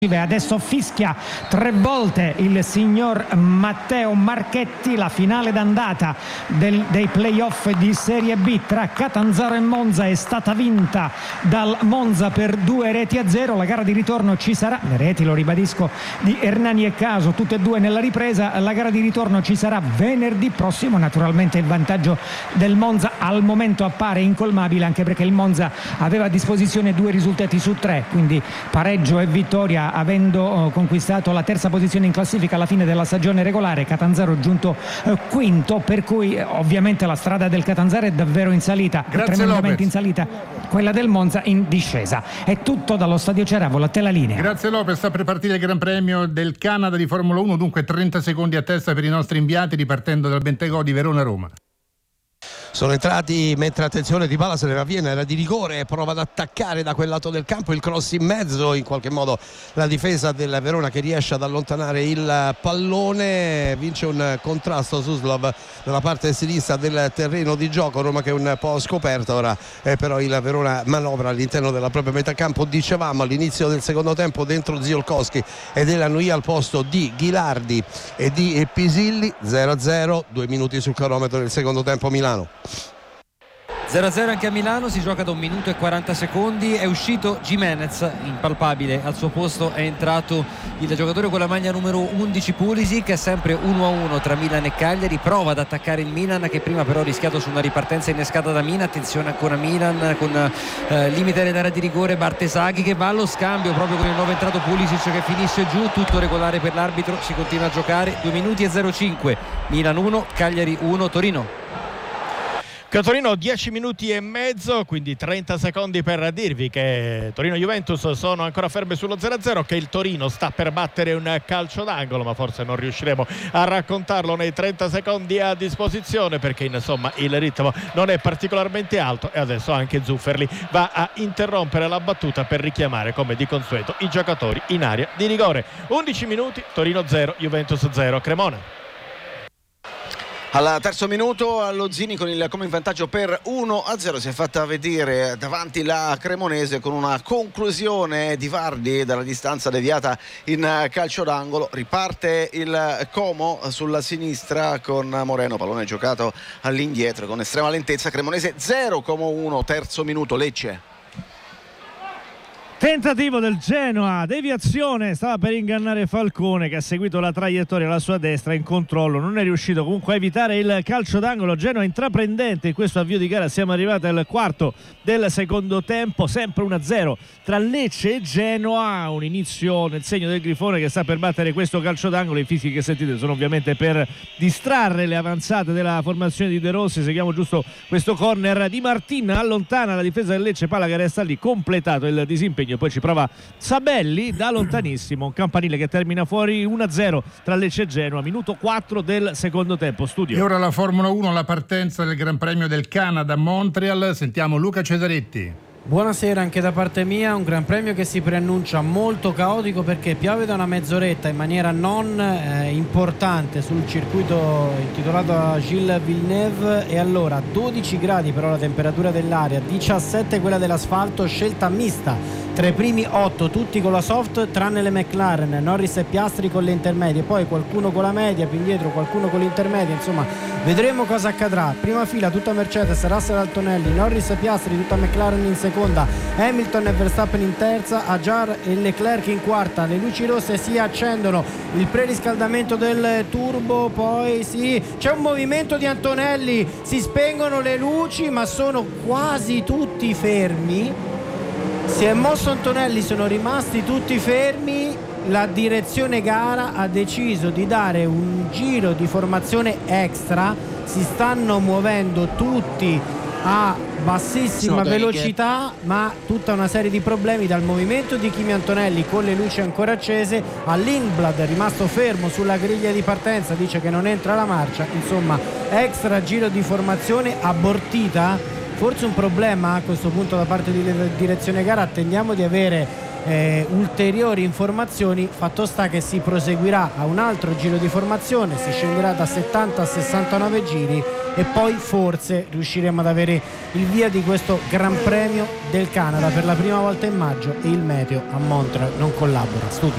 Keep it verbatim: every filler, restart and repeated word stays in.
Adesso fischia tre volte il signor Matteo Marchetti. La finale d'andata del, dei playoff di Serie B tra Catanzaro e Monza è stata vinta dal Monza per due reti a zero. La gara di ritorno ci sarà, le reti, lo ribadisco, di Hernani e Caso, tutte e due nella ripresa. La gara di ritorno ci sarà venerdì prossimo. Naturalmente il vantaggio del Monza al momento appare incolmabile, anche perché il Monza aveva a disposizione due risultati su tre, quindi pareggio e vittoria, avendo conquistato la terza posizione in classifica alla fine della stagione regolare. Catanzaro giunto eh, quinto, per cui eh, ovviamente la strada del Catanzaro è davvero in salita, Grazie, tremendamente Lopez. in salita, quella del Monza in discesa. È tutto dallo Stadio Ceravolo, a te la linea. Grazie Lopez. Sta per partire il Gran Premio del Canada di Formula uno, dunque trenta secondi a testa per i nostri inviati, ripartendo dal Bentegò di Verona-Roma. Sono entrati mentre, attenzione, Di Bala se ne va via, era di rigore, prova ad attaccare da quel lato del campo, il cross in mezzo, in qualche modo la difesa del Verona che riesce ad allontanare il pallone, vince un contrasto Suslov dalla parte sinistra del terreno di gioco, Roma che è un po' scoperta ora, eh, però il Verona manovra all'interno della propria metà campo. Dicevamo all'inizio del secondo tempo dentro Ziolkowski ed Elanui al posto di Ghilardi e di Pisilli. Zero a zero, due minuti sul cronometro del secondo tempo. Milano zero a zero anche a Milano, si gioca da un minuto e quaranta secondi. È uscito Gimenez, impalpabile, al suo posto è entrato il giocatore con la maglia numero undici Pulisic. È sempre uno a uno tra Milan e Cagliari, prova ad attaccare il Milan che prima però ha rischiato su una ripartenza innescata da Mina. Attenzione ancora Milan con eh, limite nell'area di rigore, Bartesaghi che va allo scambio proprio con il nuovo entrato Pulisic che finisce giù, tutto regolare per l'arbitro, si continua a giocare. Due minuti e zero cinque, Milan uno, Cagliari uno, Torino. Torino dieci minuti e mezzo, quindi trenta secondi per dirvi che Torino-Juventus sono ancora ferme sullo zero a zero, che il Torino sta per battere un calcio d'angolo, ma forse non riusciremo a raccontarlo nei trenta secondi a disposizione, perché insomma il ritmo non è particolarmente alto e adesso anche Zufferli va a interrompere la battuta per richiamare come di consueto i giocatori in area di rigore. undici minuti, Torino zero, Juventus zero. Cremona. Al terzo minuto Allozzini con il come in vantaggio per uno a zero si è fatta vedere davanti la Cremonese con una conclusione di Vardi dalla distanza deviata in calcio d'angolo. Riparte il Como sulla sinistra con Moreno, pallone giocato all'indietro con estrema lentezza. Cremonese zero, Como uno, terzo minuto, Lecce. Tentativo del Genoa, deviazione, stava per ingannare Falcone che ha seguito la traiettoria alla sua destra in controllo, non è riuscito comunque a evitare il calcio d'angolo. Genoa intraprendente in questo avvio di gara, siamo arrivati al quarto del secondo tempo, sempre uno a zero tra Lecce e Genoa, un inizio nel segno del Grifone che sta per battere questo calcio d'angolo. I fischi che sentite sono ovviamente per distrarre le avanzate della formazione di De Rossi. Seguiamo giusto questo corner di Martin, allontana la difesa del Lecce, palla che resta lì, completato il disimpegno. Poi ci prova Sabelli da lontanissimo, un campanile che termina fuori uno a zero tra Lecce e Genoa, minuto quattro del secondo tempo. Studio. E ora la Formula uno, la partenza del Gran Premio del Canada a Montreal. Sentiamo Luca Cesaretti. Buonasera anche da parte mia, un Gran Premio che si preannuncia molto caotico perché piove da una mezz'oretta in maniera non eh, importante sul circuito intitolato a Gilles Villeneuve, e allora dodici gradi però la temperatura dell'aria, diciassette quella dell'asfalto, scelta mista tra i primi otto, tutti con la soft tranne le McLaren, Norris e Piastri con le intermedie, poi qualcuno con la media, più indietro qualcuno con l'intermedia, insomma vedremo cosa accadrà. Prima fila tutta Mercedes, Russell Antonelli, Norris e Piastri tutta McLaren in seconda, Hamilton e Verstappen in terza, Hadjar e Leclerc in quarta. Le luci rosse si accendono, il preriscaldamento del turbo, poi sì, c'è un movimento di Antonelli, si spengono le luci ma sono quasi tutti fermi. Si è mosso Antonelli, sono rimasti tutti fermi. La direzione gara ha deciso di dare un giro di formazione extra, si stanno muovendo tutti a bassissima velocità, ma tutta una serie di problemi, dal movimento di Kimi Antonelli con le luci ancora accese a Lindblad rimasto fermo sulla griglia di partenza, dice che non entra la marcia, insomma extra giro di formazione abortita. Forse un problema a questo punto da parte di direzione gara, attendiamo di avere eh, ulteriori informazioni. Fatto sta che si proseguirà a un altro giro di formazione, si scenderà da settanta a sessantanove giri e poi forse riusciremo ad avere il via di questo Gran Premio del Canada per la prima volta in maggio, e il meteo a Montreal non collabora. Studio.